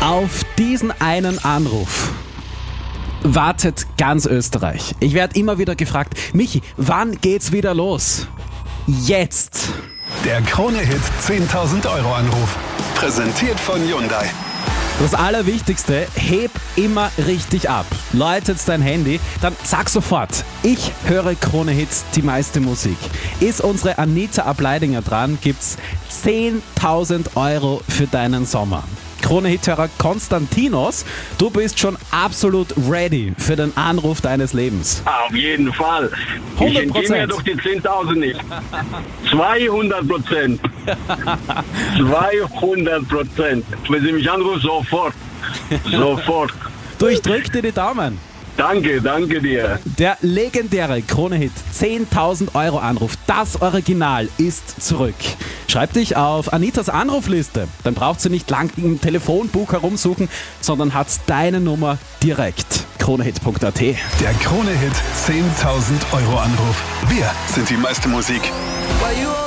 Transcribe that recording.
Auf diesen einen Anruf wartet ganz Österreich. Ich werde immer wieder gefragt, Michi, wann geht's wieder los? Jetzt! Der Krone-Hit 10.000 Euro Anruf. Präsentiert von Hyundai. Das Allerwichtigste, heb immer richtig ab. Läutet dein Handy, dann sag sofort, ich höre Krone-Hits, die meiste Musik. Ist unsere Anita Ableidinger dran, gibt's 10.000 Euro für deinen Sommer. Krone-Hit-Hörer Konstantinos, du bist schon absolut ready für den Anruf deines Lebens. Auf jeden Fall. 100%. Ich entgehe mir doch die 10.000 nicht. 200%. 200%. Wenn Sie mich anrufen, sofort. Sofort. Du, ich drück dir die Daumen. Danke dir. Der legendäre Krone-Hit 10.000 Euro Anruf, das Original ist zurück. Schreib dich auf Anitas Anrufliste, dann braucht sie nicht lang im Telefonbuch herumsuchen, sondern hat deine Nummer direkt. Kronehit.at. Der Krone-Hit 10.000 Euro Anruf. Wir sind die meiste Musik.